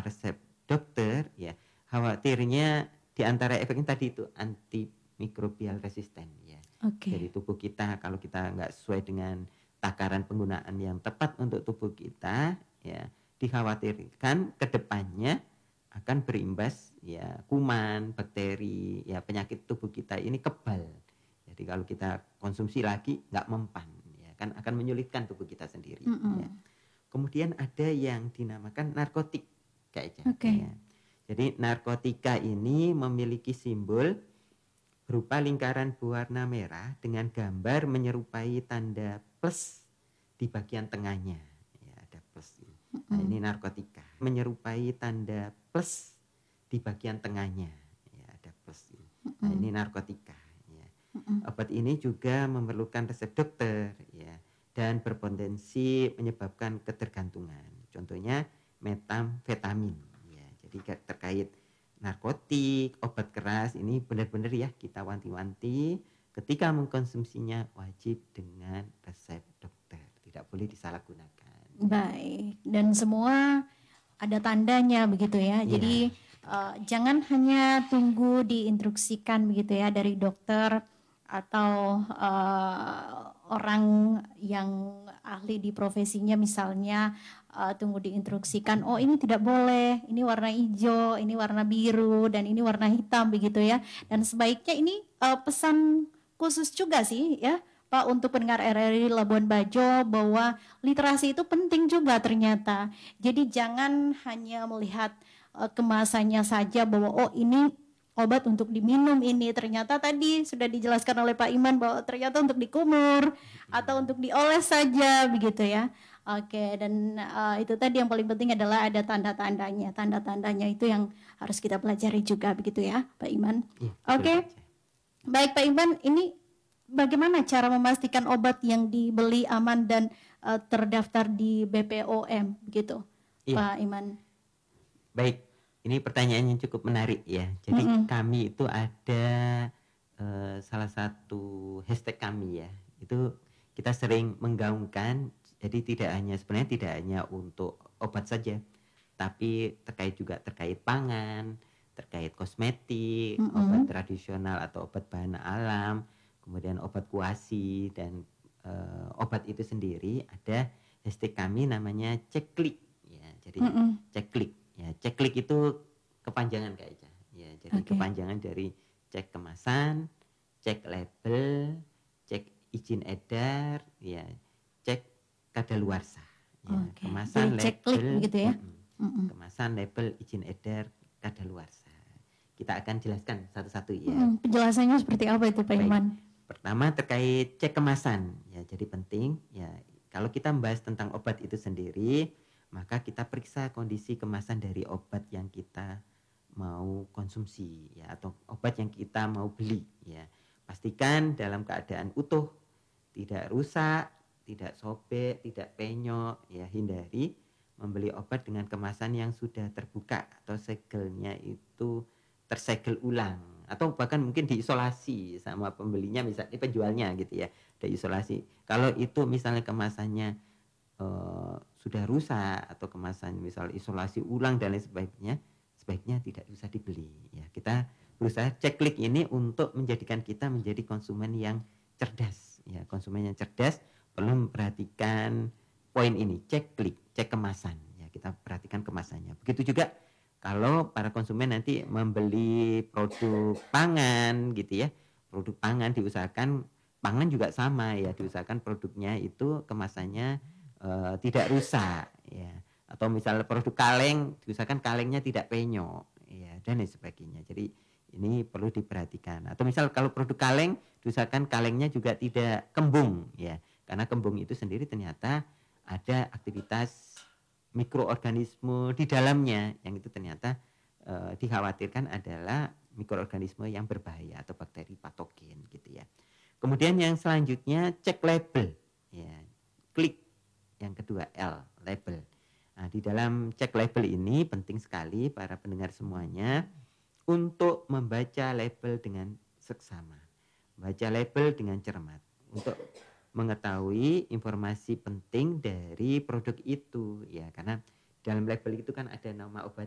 resep dokter ya, khawatirnya di antara efeknya tadi itu antimikrobial resisten ya. Jadi Oke. tubuh kita kalau kita nggak sesuai dengan takaran penggunaan yang tepat untuk tubuh kita ya, dikhawatirkan ke depannya akan berimbas ya kuman, bakteri, ya penyakit tubuh kita ini kebal. Jadi kalau kita konsumsi lagi nggak mempan ya kan akan menyulitkan tubuh kita sendiri ya. Mhm. Kemudian ada yang dinamakan narkotik Kak Eja Oke. ya. Jadi narkotika ini memiliki simbol berupa lingkaran berwarna merah dengan gambar menyerupai tanda plus di bagian tengahnya. Ya, ada plus ini. Nah, ini Mhm. narkotika. Menyerupai tanda plus di bagian tengahnya. Ya, ada plus ini. Nah, ini Mhm. narkotika. Ya. Mhm. Obat ini juga memerlukan resep dokter, ya, dan berpotensi menyebabkan ketergantungan. Contohnya metamfetamin. Ya, jadi terkait narkotik, obat keras ini benar-benar ya kita wanti-wanti ketika mengkonsumsinya wajib dengan resep dokter, tidak boleh disalahgunakan. Ya. Baik, dan semua ada tandanya begitu ya. Iya, Jadi jangan hanya tunggu diinstruksikan begitu ya dari dokter atau orang yang ahli di profesinya misalnya tunggu diinstruksikan, oh ini tidak boleh, ini warna hijau, ini warna biru, dan ini warna hitam begitu ya. Dan sebaiknya ini pesan khusus juga sih ya Pak untuk pendengar RRI Labuan Bajo bahwa literasi itu penting juga ternyata. Jadi jangan hanya melihat kemasannya saja bahwa oh ini obat untuk diminum ini, ternyata tadi sudah dijelaskan oleh Pak Iman bahwa ternyata untuk dikumur atau untuk dioles saja begitu ya. Oke, dan itu tadi yang paling penting adalah ada tanda-tandanya. Tanda-tandanya itu yang harus kita pelajari juga begitu ya, Pak Iman. iya betul Kak Oke, Eja. baik Pak Iman, ini bagaimana cara memastikan obat yang dibeli aman dan terdaftar di BPOM begitu, Iya, Pak Iman? baik. Ini pertanyaan yang cukup menarik ya. Jadi Mm-mm. kami itu ada salah satu hashtag kami ya. Itu kita sering menggaungkan. Jadi sebenarnya tidak hanya untuk obat saja, tapi terkait pangan, terkait kosmetik, obat Mm-mm. tradisional atau obat bahan alam, kemudian obat kuasi dan obat itu sendiri ada hashtag kami namanya ceklik ya. Jadi Mm-mm. ceklik ya. Ceklik itu kepanjangan Kak Eja. Ya, jadi Oke. kepanjangan dari cek kemasan, cek label, cek izin edar, ya, cek kadaluarsa. Ya, Oke, jadi kemasan, cek klik label, begitu ya. Mm-mm. kemasan, label, izin edar, kadaluarsa. Kita akan jelaskan satu-satu ya. Mm-mm. Penjelasannya seperti apa itu Pak Baik. Iman? Pertama terkait cek kemasan. Ya, jadi penting ya kalau kita membahas tentang obat itu sendiri, maka kita periksa kondisi kemasan dari obat yang kita mau konsumsi ya atau obat yang kita mau beli ya. Pastikan dalam keadaan utuh, tidak rusak, tidak sobek, tidak penyok ya. Hindari membeli obat dengan kemasan yang sudah terbuka atau segelnya itu tersegel ulang atau bahkan mungkin diisolasi sama pembelinya misalnya penjualnya gitu ya. Diisolasi. Kalau itu misalnya kemasannya sudah rusak atau kemasan misal isolasi ulang dan lain sebagainya, sebaiknya tidak usah dibeli ya. Kita berusaha cek klik ini untuk menjadikan kita menjadi konsumen yang cerdas ya. Konsumen yang cerdas perlu memperhatikan poin ini, cek klik, cek kemasan ya. Kita perhatikan kemasannya. Begitu juga kalau para konsumen nanti membeli produk pangan gitu ya. Produk pangan diusahakan pangan juga sama ya, diusahakan produknya itu kemasannya tidak rusak ya, atau misalnya produk kaleng diusahakan kalengnya tidak penyok ya dan lain sebagainya. Jadi ini perlu diperhatikan. Atau misal kalau produk kaleng diusahakan kalengnya juga tidak kembung ya, karena kembung itu sendiri ternyata ada aktivitas mikroorganisme di dalamnya yang itu ternyata dikhawatirkan adalah mikroorganisme yang berbahaya atau bakteri patogen gitu ya. Kemudian yang selanjutnya cek label ya, klik yang kedua L, label. Nah, di dalam cek label ini penting sekali para pendengar semuanya untuk membaca label dengan seksama. Baca label dengan cermat untuk mengetahui informasi penting dari produk itu ya, karena dalam label itu kan ada nama obat